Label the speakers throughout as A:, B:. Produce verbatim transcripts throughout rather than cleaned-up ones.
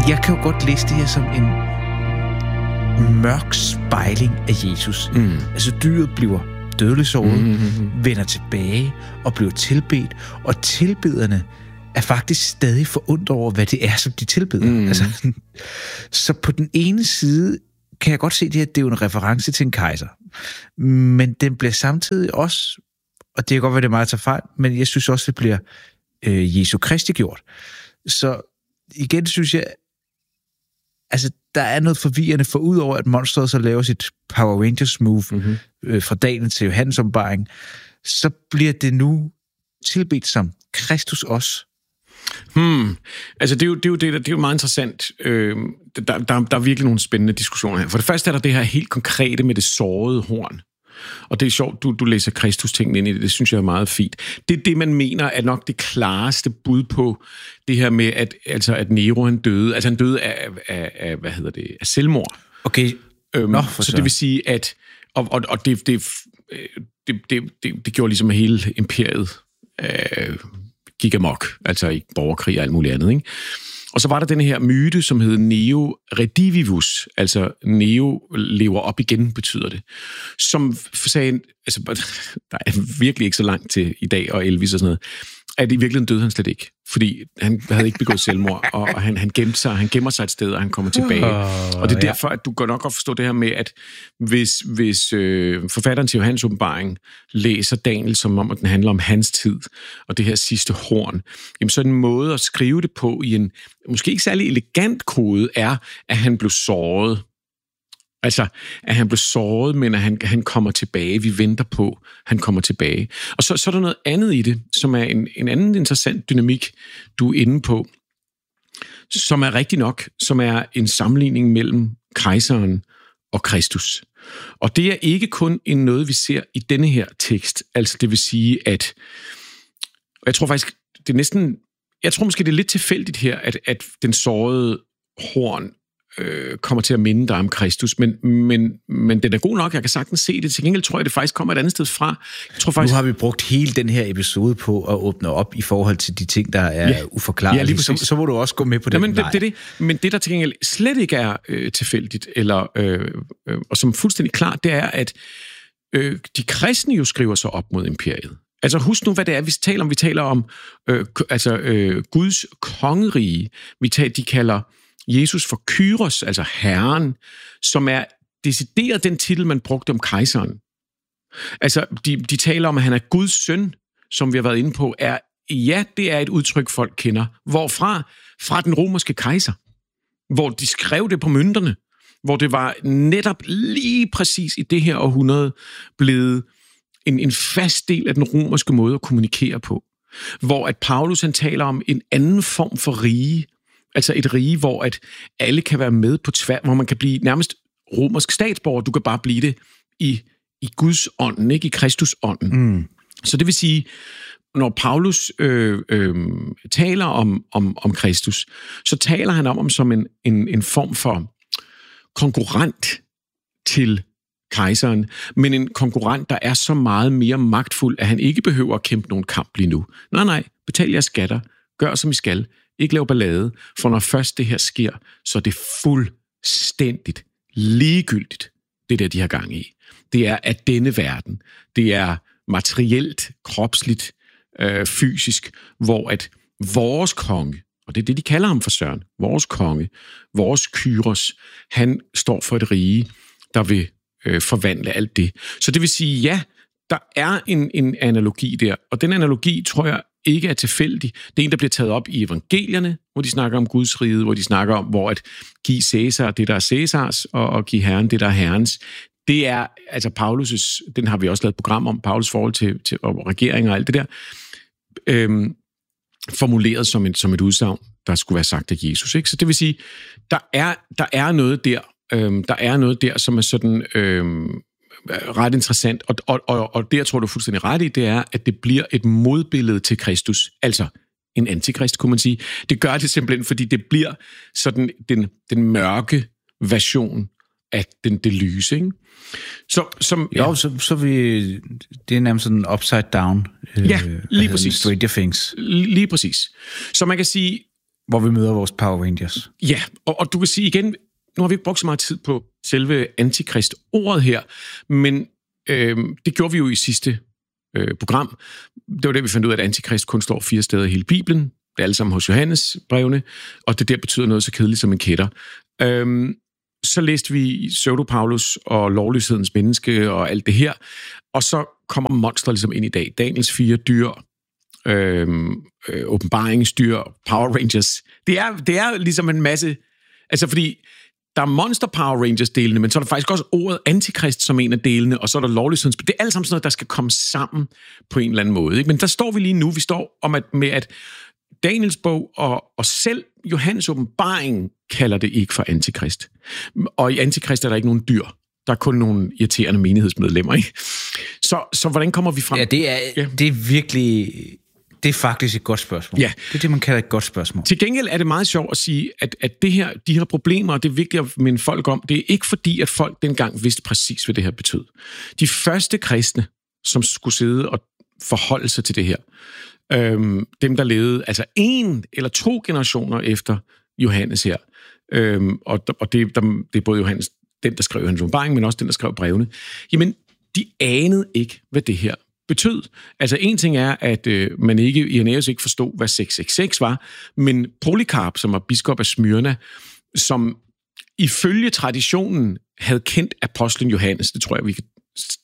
A: jeg kan jo godt læse det her som en mørk spejling af Jesus. Mm. Altså dyret bliver dødeligt såret, mm-hmm. vender tilbage og bliver tilbedt, og tilbederne er faktisk stadig forundret over, hvad det er, som de tilbeder. Mm. Altså, så på den ene side kan jeg godt se det her, det er jo en reference til en kejser. Men den bliver samtidig også, og det kan godt være, det er meget at tage fejl, men jeg synes også, det bliver øh, Jesu Kristi gjort. Så igen synes jeg, altså der er noget forvirrende, for ud over at monsteret så laver sit Power Rangers move mm-hmm. øh, fra Daniel til Johannes åbenbaring, så bliver det nu tilbedt som Kristus også.
B: Hmm. Altså det er jo, det er jo, det er, det er jo meget interessant. Øh, der, der, der er virkelig nogle spændende diskussioner her. For det første er der det her helt konkrete med det sårede horn. Og det er sjovt, du, du læser Kristus-tingene ind i det. Det synes jeg er meget fint. Det er det, man mener er nok det klareste bud på det her med, at, altså, at Nero han døde. Altså han døde af, af, af hvad hedder det, af selvmord.
A: Okay.
B: Øhm, Nå, så det vil sige, at og, og, og det, det, det, det, det, det gjorde ligesom hele imperiet øh, gik amok. Altså i borgerkrig og alt muligt andet, ikke? Og så var der den her myte, som hed Neo Redivivus, altså Neo lever op igen, betyder det, som sagde, altså der er virkelig ikke så langt til i dag, og Elvis og sådan noget, at i virkeligheden døde han slet ikke, fordi han havde ikke begået selvmord, og, og han, han gemte sig, han gemmer sig et sted, og han kommer tilbage. Uh, og det er ja. derfor, at du godt nok godt forstå det her med, at hvis, hvis øh, forfatteren til Johannes åbenbaring læser Daniel, som om, at den handler om hans tid, og det her sidste horn, jamen så en måde at skrive det på i en måske ikke særlig elegant kode, er, at han blev såret. Altså, at han blev såret, men at han, han kommer tilbage. Vi venter på, han kommer tilbage. Og så, så er der noget andet i det, som er en, en anden interessant dynamik, du er inde på, som er rigtig nok, som er en sammenligning mellem kejseren og Kristus. Og det er ikke kun en noget, vi ser i denne her tekst. Altså, det vil sige, at og jeg tror faktisk, det er næsten, jeg tror måske, det er lidt tilfældigt her, at, at den sårede horn Øh, kommer til at minde dig om Kristus, men, men, men den er god nok, jeg kan sagtens se det. Til gengæld tror jeg, det faktisk kommer et andet sted fra. Jeg tror faktisk...
A: Nu har vi brugt hele den her episode på at åbne op i forhold til de ting, der er ja. uforklarlige. Ja, lige så, så må du også gå med på det.
B: Ja, men, det, det, det. men det, der til gengæld slet ikke er øh, tilfældigt, eller, øh, øh, og som fuldstændig klart, det er, at øh, de kristne jo skriver sig op mod imperiet. Altså husk nu, hvad det er, vi taler om. Vi taler om øh, altså, øh, Guds kongerige. Vi taler, de kalder Jesus for Kyros, altså Herren, som er decideret den titel, man brugte om kejseren. Altså, de, de taler om, at han er Guds søn, som vi har været inde på, er, ja, det er et udtryk, folk kender. Hvorfra? Fra den romerske kejser. Hvor de skrev det på mønterne. Hvor det var netop lige præcis i det her århundrede blevet en, en fast del af den romerske måde at kommunikere på. Hvor at Paulus, han taler om en anden form for rige. Altså et rige, hvor at alle kan være med på tværs, hvor man kan blive nærmest romersk statsborger. Du kan bare blive det i, i Guds ånden, ikke i Kristus ånden. Mm. Så det vil sige, når Paulus øh, øh, taler om, om, om Kristus, så taler han om ham som en, en, en form for konkurrent til kejseren, men en konkurrent, der er så meget mere magtfuld, at han ikke behøver at kæmpe nogen kamp lige nu. Nej, nej, betal jeres skatter, gør som I skal. Ikke lave ballade, for når først det her sker, så er det fuldstændigt ligegyldigt, det der, de har gang i. Det er af denne verden. Det er materielt, kropsligt, øh, fysisk, hvor at vores konge, og det er det, de kalder ham for Søren, vores konge, vores Kyros, han står for et rige, der vil øh, forvandle alt det. Så det vil sige, ja, der er en, en analogi der, og den analogi, tror jeg, ikke er tilfældig. Det er en, der bliver taget op i evangelierne, hvor de snakker om Guds rige, hvor de snakker om, hvor at give Cæsar det, der er Cæsars, og at give Herren det, der er Herrens. Det er, altså Paulus', den har vi også lavet et program om, Paulus forhold til, til regering og alt det der, øhm, formuleret som et, som et udsagn, der skulle være sagt af Jesus. Ikke? Så det vil sige, der er, der er noget der, øhm, der er noget der, som er sådan øhm, ret interessant, og, og, og, og det, jeg tror, du er fuldstændig ret i, det er, at det bliver et modbillede til Kristus, altså en antikrist, kunne man sige. Det gør det simpelthen, fordi det bliver sådan den, den mørke version af den, det lyse, ikke? Så, som,
A: jo, ja. så, så vi, det er nærmest sådan upside down.
B: Ja, lige præcis.
A: Stranger Things.
B: Lige præcis. Så man kan sige,
A: Hvor vi møder vores Power Rangers.
B: Ja, og, og du kan sige igen, nu har vi ikke brugt så meget tid på selve antikrist-ordet her, men øh, det gjorde vi jo i sidste øh, program. Det var det, vi fandt ud af, at antikrist kun står fire steder i hele Bibelen. Det er alle sammen hos Johannes brevene, og det der betyder noget så kedeligt som en kætter. Øh, så læste vi Pseudo-Paulus og lovløshedens menneske og alt det her, og så kommer monster ligesom ind i dag. Daniels fire dyr, øh, øh, åbenbaringsdyr, Power Rangers. Det er, det er ligesom en masse... Altså fordi... Der er Monster Power Rangers-delene, men så er der faktisk også ordet antikrist som en af delene, og så er der lovlighedens... Det er alt sammen sådan noget, der skal komme sammen på en eller anden måde. Ikke? Men der står vi lige nu. Vi står om at, med, at Daniels bog og, og selv Johannes åbenbaring kalder det ikke for antikrist. Og i antikrist er der ikke nogen dyr. Der er kun nogle irriterende menighedsmedlemmer. Ikke? Så, så hvordan kommer vi frem?
A: Ja, det er, ja. det er virkelig... Det er faktisk et godt spørgsmål.
B: Ja.
A: Det er det, man kalder et godt spørgsmål.
B: Til gengæld er det meget sjovt at sige, at, at det her, de her problemer, og det er vigtigt at minde folk om, det er ikke fordi, at folk dengang vidste præcis, hvad det her betød. De første kristne, som skulle sidde og forholde sig til det her, øhm, dem der levede altså en eller to generationer efter Johannes her, øhm, og, og det, der, det er både Johannes, den der skrev hans åbenbaring, men også den der skrev brevene, jamen de anede ikke, hvad det her betød. Altså en ting er, at øh, man ikke, Irenaeus ikke forstod, hvad seks seks seks var, men Polycarp, som var biskop af Smyrna, som ifølge traditionen havde kendt apostlen Johannes, det tror jeg, vi kan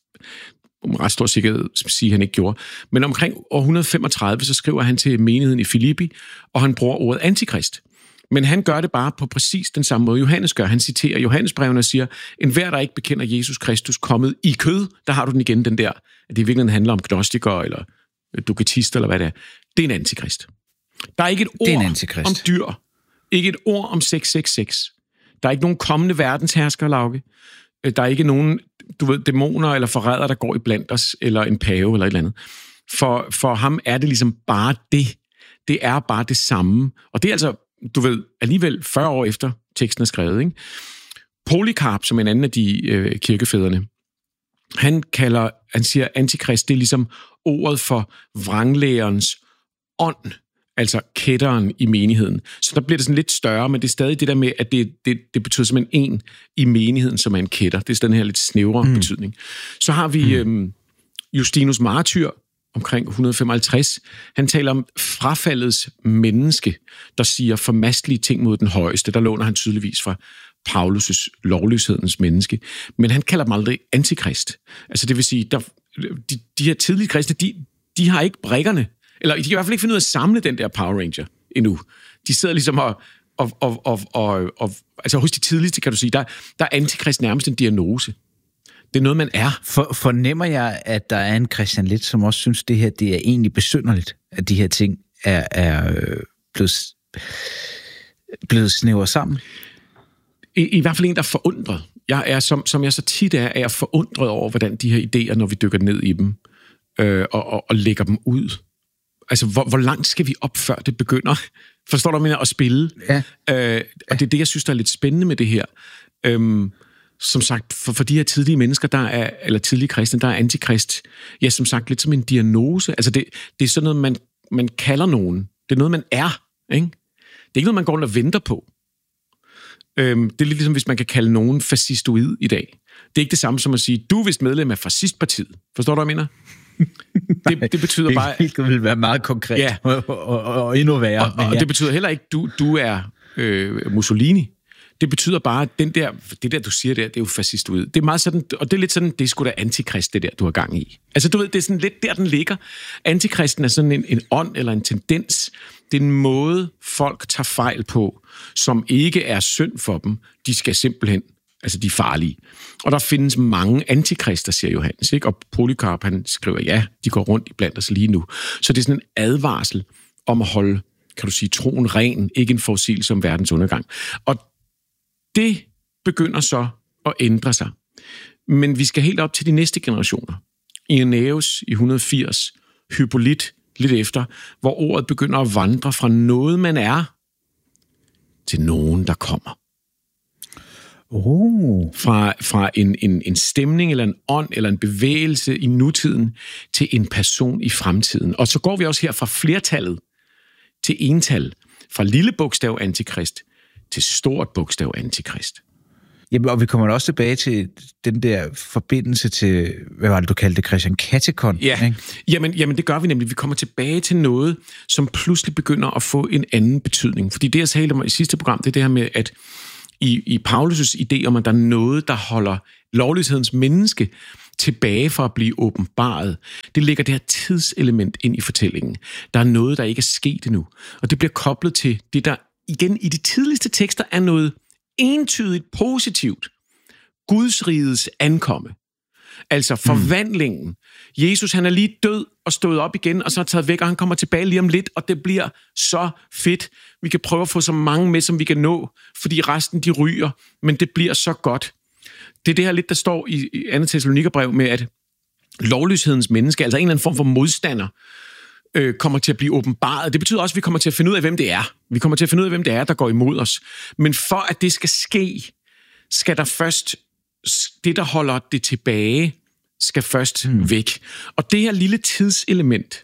B: med ret stor sikkerhed sige, at han ikke gjorde, men omkring år et hundrede femogtredive, så skriver han til menigheden i Filippi, og han bruger ordet antikrist. Men han gør det bare på præcis den samme måde, Johannes gør. Han citerer Johannesbrevene og siger, enhver, der ikke bekender Jesus Kristus kommet i kød, der har du den igen, den der, at det i virkeligheden handler om gnostikere eller dogmatister, eller hvad det er. Det er en antikrist. Der er ikke et ord om dyr. Ikke et ord om seks seks seks. Der er ikke nogen kommende verdenshersker, Lauke. Der er ikke nogen, du ved, dæmoner eller forrædere, der går i blandt os, eller en pave, eller et eller andet. For, for ham er det ligesom bare det. Det er bare det samme. Og det er altså, du ved, alligevel fyrre år efter teksten er skrevet, ikke? Polycarp, som en anden af de øh, kirkefædrene, han kalder, han siger, antikrist, det er ligesom ordet for vranglærerens ånd, altså kætteren i menigheden. Så der bliver det sådan lidt større, men det er stadig det der med, at det, det, det betyder simpelthen en i menigheden, som er en kætter. Det er den her lidt snævre mm. betydning. Så har vi øhm, Justinus Martyr, omkring et hundrede femoghalvtreds. Han taler om frafaldets menneske, der siger formastelige ting mod den højeste. Der låner han tydeligvis fra Paulus' lovløshedens menneske. Men han kalder dem aldrig antikrist. Altså det vil sige, der, de, de her tidlige kristne, de, de har ikke brikkerne, eller de kan i hvert fald ikke finde ud af at samle den der Power Ranger endnu. De sidder ligesom og, og, og, og, og, og altså hos de tidligste, kan du sige, der, der er antikrist nærmest en diagnose. Det er noget, man er.
A: For, fornemmer jeg, at der er en Christian Leth, som også synes, det her det er egentlig besynderligt, at de her ting er, er øh, blevet, blevet snævret sammen?
B: I, I hvert fald en, der er forundret. Jeg er, som, som jeg så tit er, er jeg forundret over, hvordan de her idéer, når vi dykker ned i dem, øh, og, og, og lægger dem ud. Altså, hvor, hvor langt skal vi op, før det begynder? Forstår du, hvad jeg mener? At spille.
A: Ja.
B: Øh, og det er det, jeg synes, der er lidt spændende med det her. Øhm, som sagt, for, for de her tidlige mennesker, der er, eller tidlige kristne, der er antikrist, ja, som sagt, lidt som en diagnose. Altså, det, det er sådan noget, man, man kalder nogen. Det er noget, man er, ikke? Det er ikke noget, man går rundt og venter på. Øhm, det er lidt ligesom, hvis man kan kalde nogen fascistoid i dag. Det er ikke det samme som at sige, du er vist medlem af fascistpartiet. Forstår du, hvad jeg mener? Det, det betyder bare...
A: Det vil være meget konkret, ja. og, og, og, og endnu værre.
B: Og, og ja. Det betyder heller ikke, du, du er øh, Mussolini. Det betyder bare, at den der, det der, du siger der, det er jo fascistoid. Det er meget sådan, og det er lidt sådan, det er sgu da antikrist, det der, du har gang i. Altså, du ved, det er sådan lidt der, den ligger. Antikristen er sådan en, en ånd eller en tendens. Det er en måde, folk tager fejl på, som ikke er synd for dem. De skal simpelthen, altså de er farlige. Og der findes mange antikrister, siger Johannes, ikke? Og Polycarp, han skriver, ja, de går rundt iblandt os lige nu. Så det er sådan en advarsel om at holde, kan du sige, troen ren, ikke en forudsigelse om verdens undergang. Og det begynder så at ændre sig. Men vi skal helt op til de næste generationer. Irenaeus i et hundrede firs, Hippolyt lidt efter, hvor ordet begynder at vandre fra noget, man er, til nogen, der kommer.
A: Oh.
B: Fra, fra en, en, en stemning, eller en ånd, eller en bevægelse i nutiden, til en person i fremtiden. Og så går vi også her fra flertallet til ental. fra lille bogstav antikrist til stort bogstav antikrist.
A: Jamen, og vi kommer også tilbage til den der forbindelse til, hvad var det, du kaldte det, Christian Kattekon?
B: Ja, ikke? Jamen, jamen det gør vi nemlig. Vi kommer tilbage til noget, som pludselig begynder at få en anden betydning. Fordi det, jeg talte om i sidste program, det er det her med, at i, i Paulus' idé om, at der er noget, der holder lovløshedens menneske tilbage fra at blive åbenbaret, det lægger det her tidselement ind i fortællingen. Der er noget, der ikke er sket endnu. Og det bliver koblet til det, der igen i de tidligste tekster er noget entydigt positivt. Guds rigets ankomme. Altså forvandlingen. Jesus, han er lige død og stået op igen, og så er taget væk, og han kommer tilbage lige om lidt, og det bliver så fedt. Vi kan prøve at få så mange med, som vi kan nå, fordi resten de ryger, men det bliver så godt. Det er det her lidt, der står i andet Thessalonikerbrev med, at lovløshedens menneske, altså en eller anden form for modstander, øh, kommer til at blive åbenbaret. Det betyder også, at vi kommer til at finde ud af, hvem det er. Vi kommer til at finde ud af, hvem det er, der går imod os. Men for at det skal ske, skal der først, det der holder det tilbage, skal først mm. væk. Og det her lille tidselement,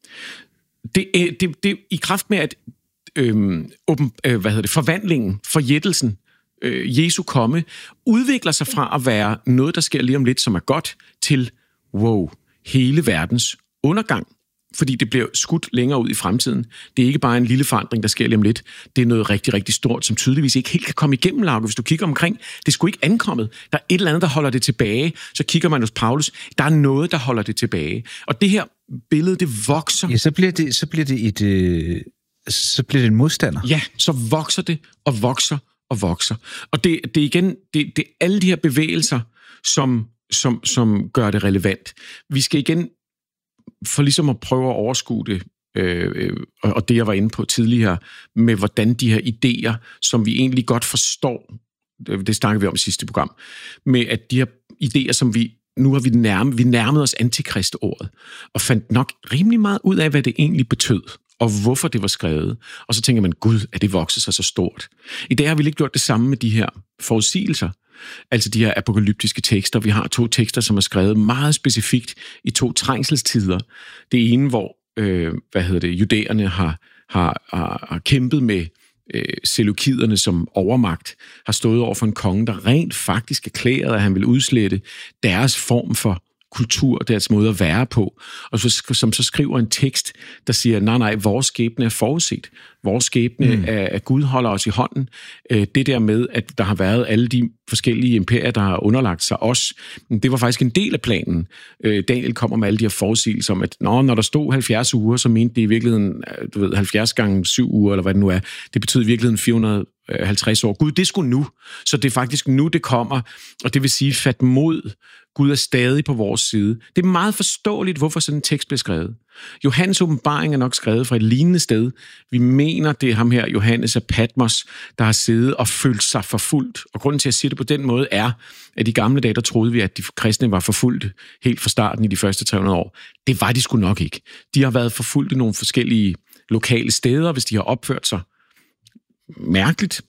B: det, det, det i kraft med, at øh, åben, øh, hvad hedder det, forvandlingen, forjættelsen, øh, Jesu komme, udvikler sig fra at være noget, der sker lige om lidt, som er godt, til, wow, hele verdens undergang. Fordi det bliver skudt længere ud i fremtiden. Det er ikke bare en lille forandring, der sker lige om lidt. Det er noget rigtig, rigtig stort, som tydeligvis ikke helt kan komme igennem, Lauke. Hvis du kigger omkring, det er sgu ikke ankommet. Der er et eller andet, der holder det tilbage. Så kigger man hos Paulus, der er noget, der holder det tilbage. Og det her billede, det vokser.
A: Ja, så bliver det, så bliver det et, øh, så bliver det en modstander.
B: Ja, så vokser det og vokser og vokser. Og det, det er igen, det, det er alle de her bevægelser, som, som, som gør det relevant. Vi skal igen for ligesom at prøve at overskue det, øh, og det jeg var inde på tidligere, med hvordan de her idéer, som vi egentlig godt forstår, det snakkede vi om i sidste program, med at de her idéer, som vi, nu har vi nærmet, vi nærmet os antikrist-ordet, og fandt nok rimelig meget ud af, hvad det egentlig betød, og hvorfor det var skrevet. Og så tænker man, gud, er det vokset sig så stort? I dag har vi ikke gjort det samme med de her forudsigelser, altså de her apokalyptiske tekster. Vi har to tekster, som er skrevet meget specifikt i to trængselstider. Det ene, hvor øh, hvad hedder det, judæerne har, har, har, har kæmpet med øh, selukiderne som overmagt, har stået over for en konge, der rent faktisk erklærede, at han ville udslette deres form for kultur, deres måde at være på, og så, som så skriver en tekst, der siger, nej, nej, vores skæbne er forudset. Vores skæbne mm. er, at Gud holder os i hånden. Det der med, at der har været alle de forskellige imperier, der har underlagt sig os, det var faktisk en del af planen. Daniel kommer med alle de her forudsigelser om, at når, når der stod halvfjerds uger, så mente det i virkeligheden, du ved, halvfjerds gange syv uger, eller hvad det nu er. Det betyder i virkeligheden fire hundrede og halvtreds år. Gud, det skulle nu. Så det er faktisk nu, det kommer. Og det vil sige, fat mod. Gud er stadig på vores side. Det er meget forståeligt, hvorfor sådan en tekst bliver skrevet. Johannes åbenbaring er nok skrevet fra et lignende sted. Vi mener, det er ham her, Johannes af Patmos, der har siddet og følt sig forfulgt. Og grunden til at sige det på den måde er, at i gamle dage, der troede vi, at de kristne var forfulgte helt fra starten i de første tre hundrede år. Det var de sgu nok ikke. De har været forfulgte nogle forskellige lokale steder, hvis de har opført sig mærkeligt,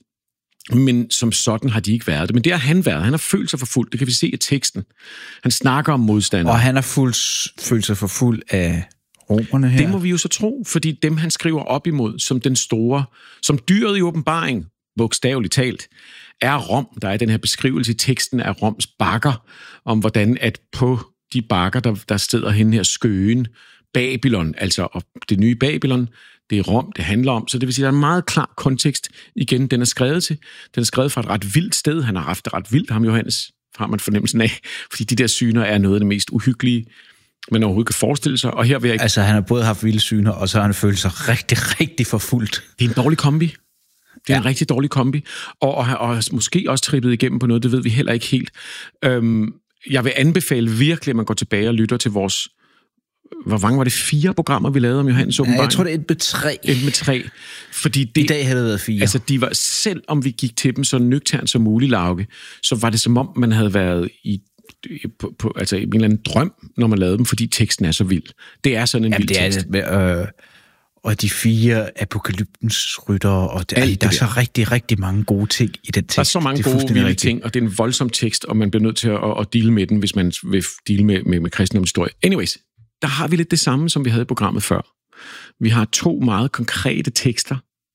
B: men som sådan har de ikke været det. Men det har han været. Han har følt sig forfulgt. Det kan vi se i teksten. Han snakker om modstandere.
A: Og han har fuldt, følt sig forfulgt af romerne her.
B: Det må vi jo så tro, fordi dem, han skriver op imod, som den store, som dyret i åbenbaring, bogstaveligt talt, er Rom. Der er den her beskrivelse i teksten af Roms bakker, om hvordan at på de bakker, der, der sidder henne her skøen, Babylon, altså det nye Babylon, det er Rom, det handler om. Så det vil sige, at der er en meget klar kontekst. Igen, den er skrevet til. Den er skrevet fra et ret vildt sted. Han har haft det ret vildt, ham Johannes, har man fornemmelsen af. Fordi de der syner er noget af det mest uhyggelige, man overhovedet kan forestille sig. Og her vil jeg ikke...
A: Altså, han har både haft vilde syner, og så har han følt sig rigtig, rigtig forfulgt.
B: Det er en dårlig kombi. Det er ja. en rigtig dårlig kombi. Og, og, og måske også trippet igennem på noget, det ved vi heller ikke helt. Øhm, jeg vil anbefale virkelig, at man går tilbage og lytter til vores... Hvor mange var det? Fire programmer, vi lavede om Johannes åbenbaring?
A: Ja, jeg tror, det er et med tre.
B: Et med tre. Fordi det,
A: I dag havde det været fire.
B: Altså, de var, selv om vi gik til dem så nøgternt som muligt, Lauke, så var det som om, man havde været i, på, på, altså, i en eller anden drøm, når man lavede dem, fordi teksten er så vild. Det er sådan en
A: Jamen,
B: vild
A: det
B: tekst.
A: Er, øh, og de fire apokalyptens ryttere, og det, Alt der det er så rigtig, rigtig mange gode ting i den tekst.
B: Der er så mange
A: det er
B: gode, vilde
A: rigtigt.
B: ting, og det er en voldsom tekst, og man bliver nødt til at, at deale med den, hvis man vil deale med, med, med kristendomshistorie. Anyways, der har vi lidt det samme, som vi havde i programmet før. Vi har to meget konkrete tekster,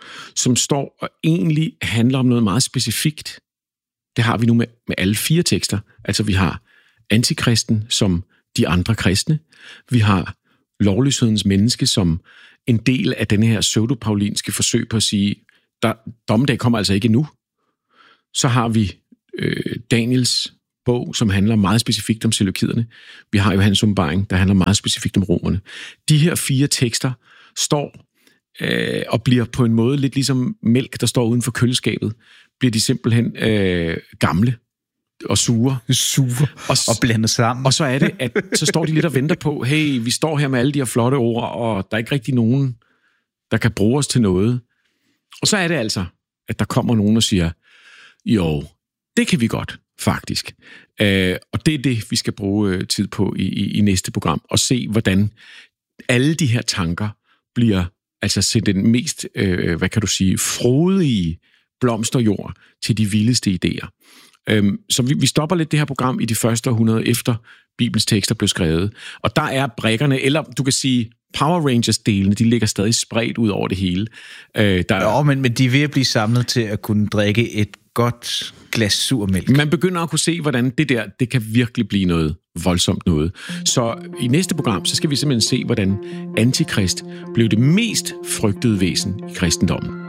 B: som står og egentlig handler om noget meget specifikt. Det har vi nu med, med alle fire tekster. Altså vi har antikristen som de andre kristne. Vi har lovløshedens menneske som en del af denne her pseudopaulinske forsøg på at sige, der dommedag kommer altså ikke endnu. Så har vi øh, Daniels bog, som handler meget specifikt om seleukiderne. Vi har Johannes Åbenbaring, der handler meget specifikt om romerne. De her fire tekster står øh, og bliver på en måde lidt ligesom mælk, der står uden for køleskabet. Bliver de simpelthen øh, gamle og sure.
A: Sure og, og blandet sammen.
B: Og så er det, at så står de lidt og venter på, hey, vi står her med alle de her flotte ord, og der er ikke rigtig nogen, der kan bruge os til noget. Og så er det altså, at der kommer nogen og siger, jo, det kan vi godt, faktisk. Øh, og det er det, vi skal bruge øh, tid på i, i, i næste program, og se, hvordan alle de her tanker bliver altså til den mest, øh, hvad kan du sige, frodige blomsterjord til de vildeste idéer. Øhm, så vi, vi stopper lidt det her program i de første århundrede efter Bibelens tekster blev skrevet. Og der er brikkerne, eller du kan sige Power Rangers-delene, de ligger stadig spredt ud over det hele. Øh, der
A: jo, men, men de er ved at blive samlet til at kunne drikke et godt glas surmælk.
B: Man begynder at kunne se, hvordan det der, det kan virkelig blive noget voldsomt noget. Så i næste program, så skal vi simpelthen se, hvordan antikrist blev det mest frygtede væsen i kristendommen.